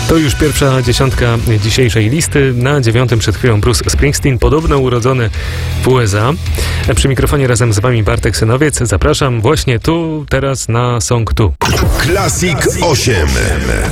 To już pierwsza dziesiątka dzisiejszej listy. Na 9 przed chwilą Bruce Springsteen, podobno urodzony w USA. Przy mikrofonie razem z wami Bartek Synowiec. Zapraszam właśnie tu, teraz na Song 2. Classic 8.